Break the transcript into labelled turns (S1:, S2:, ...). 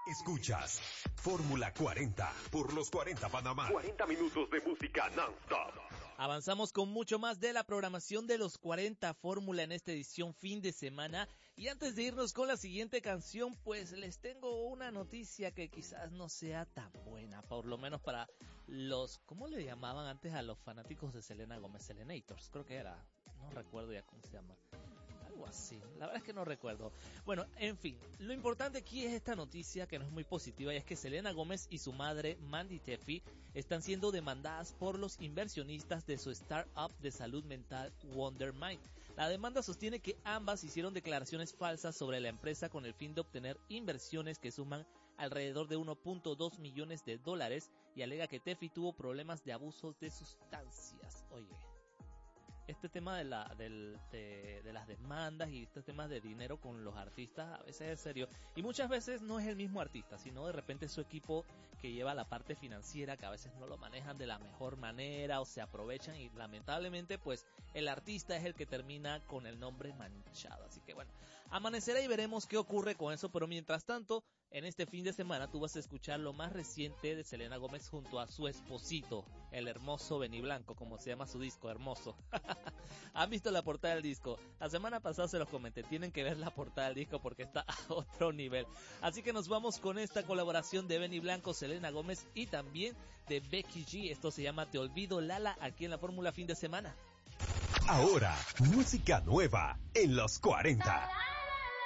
S1: Escuchas Fórmula 40 por los 40 Panamá. 40 minutos de música non-stop.
S2: Avanzamos con mucho más de la programación de los 40 Fórmula en esta edición fin de semana. Y antes de irnos con la siguiente canción, pues les tengo una noticia que quizás no sea tan buena, por lo menos para los, ¿cómo le llamaban antes a los fanáticos de Selena Gómez? Selenators, creo que era, no recuerdo ya cómo se llama. Algo así, la verdad es que no recuerdo. Bueno, en fin, lo importante aquí es esta noticia que no es muy positiva, y es que Selena Gómez y su madre Mandy Tefi están siendo demandadas por los inversionistas de su startup de salud mental Wondermind. La demanda sostiene que ambas hicieron declaraciones falsas sobre la empresa con el fin de obtener inversiones que suman alrededor de 1.2 millones de dólares, y alega que Tefi tuvo problemas de abuso de sustancias. Oye, este tema de las demandas y estos temas de dinero con los artistas a veces es serio, y muchas veces no es el mismo artista, sino de repente su equipo que lleva la parte financiera, que a veces no lo manejan de la mejor manera o se aprovechan, y lamentablemente pues el artista es el que termina con el nombre manchado. Así que bueno, amanecerá y veremos qué ocurre con eso, pero mientras tanto, en este fin de semana tú vas a escuchar lo más reciente de Selena Gómez junto a su esposito, el hermoso Benny Blanco, como se llama su disco, hermoso. ¿Han visto la portada del disco? La semana pasada se los comenté, tienen que ver la portada del disco porque está a otro nivel. Así que nos vamos con esta colaboración de Benny Blanco, Selena Gómez y también de Becky G. Esto se llama Te Olvido Lala, aquí en la Fórmula Fin de Semana.
S1: Ahora, música nueva en los 40.